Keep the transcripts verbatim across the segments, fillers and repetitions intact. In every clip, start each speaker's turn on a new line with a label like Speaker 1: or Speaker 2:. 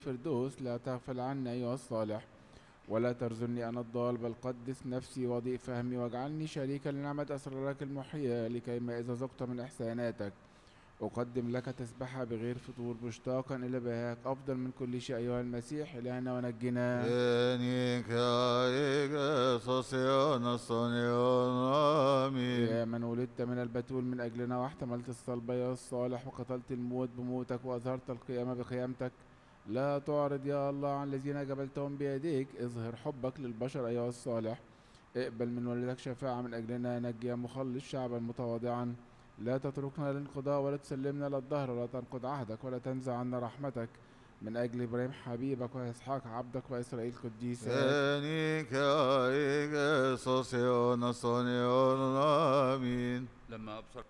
Speaker 1: فردوس. لا تغفل عني أيها الصالح، ولا ترزلني أنا الضال، بل قدس نفسي وضيء فهمي، واجعلني شريكا لنعمة أسرارك المحياة، لكيما إذا ذقت من إحساناتك أقدم لك تسبحة بغير فطور، مشتاقا إلى بهاك أفضل من كل شيء أيها المسيح إلهنا ونجنا.
Speaker 2: آمين.
Speaker 1: يا من ولدت من البتول من أجلنا، واحتملت الصلب يا الصالح، وقتلت الموت بموتك، وأظهرت القيامة بقيامتك، لا تعرض يا الله عن الذين جبلتهم بيديك. اظهر حبك للبشر أيها الصالح، اقبل من والدك شفاعة من أجلنا، نجي يا مخلص شعبا متواضعا. لا تتركنا للانقضاء ولا تسلمنا للدهر، ولا تنقض عهدك ولا تنزع عنا رحمتك، من أجل إبراهيم حبيبك وإسحاق عبدك وإسرائيل قديسك.
Speaker 2: آمين.
Speaker 3: لما أبصر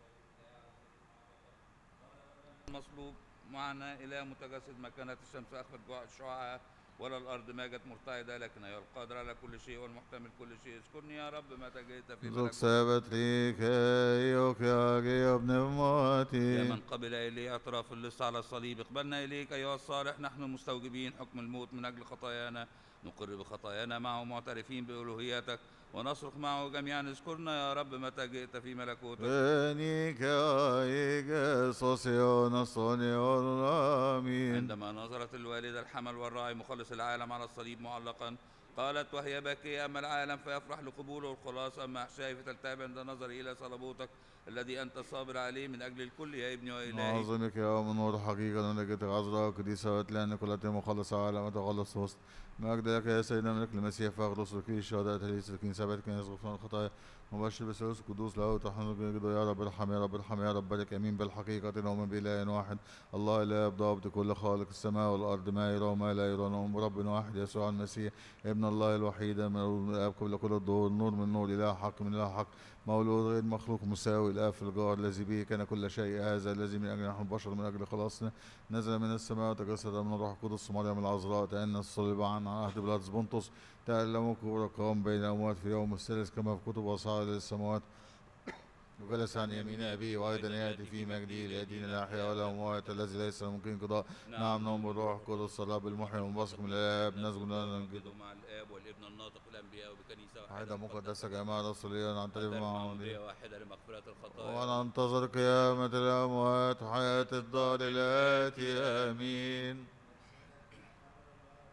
Speaker 3: المصلوب معنا إله متجسد، ما كانت الشمس أخفت جوع الشعاع ولا الأرض ماجت مرتعدة، لكن أيها القادر على كل شيء والمحتمل كل شيء، اذكرني يا رب متى جئت في
Speaker 2: Zog
Speaker 3: ملكوتك.
Speaker 2: sabbat rike yok yagi ob
Speaker 3: يا
Speaker 2: pneumati.
Speaker 3: من قبل إليه اعتراف اللص على الصليب، اقبلنا إليك أيها الصالح، نحن المستوجبين حكم الموت من أجل خطايانا، نقر بخطايانا معه معترفين بألوهيتك، ونصرخ معه جميعا، اذكرنا يا رب متى جئت في ملكوتك.
Speaker 2: Venike aige sosion asonion. Amin.
Speaker 3: عندما نظرت الوالدة الحمل والراعي مخلص العالم على الصليب معلقا، قالت وهي باكية: أما العالم فيفرح لقبوله الخلاص، أما أحشائي فتلتهب عند نظري إلى صلبوتك الذي أنت صابر عليه من أجل الكل يا ابني وإلهي.
Speaker 2: نعظمك يا من نور حقيقة ونجد عذراء قديسة وتلان كلها مخلص عالم وتخلص وسط مجد لك يا سيدنا ملك المسيح فاخر رسلك الشهداء تليس لكن سبعت كان يصغفون الخطايا مبشر بثالوث القدوس له تحمد يا رب ارحم يا رب ارحم يا رب بارك امين بالحقيقة نؤمن بإله واحد الله اله بضابط كل خالق السماء والارض ما يرى وما لا يرى نؤمن برب واحد يسوع المسيح ابن الله الوحيد من الاب قبل كل الظهور نور من نور اله حق من اله حق مولود غير مخلوق مساوي الآب في الجوهر الذي به كان كل شيء هذا الذي من أجل نحن البشر من أجل خلاصنا نزل من السماء وتجسد من الروح القدس مريم العذراء تأنى الصليب عن عهد بيلاطس بنطس تألم كبر قام بين الأموات في يوم الثالث كما في كتب وصعد للسماوات وجلس عن يمين أبيه وأيضا يأتي في مجده ليدين الأحياء والأموات الذي ليس ممكن قضاء. نعم نؤمن بالروح القدس الصلاة بالمحيي والمنبثق من الآب نسجد
Speaker 3: نسجد مع الآب والابن الناطق والأنبياء وبكنيسة
Speaker 2: واحدة مقدسة جماعة رسولية نعترف معهم
Speaker 3: واحدة لمغفرة الخطايا
Speaker 2: وننتظر قيامة الأموات وحياة الدار الآتي. آمين.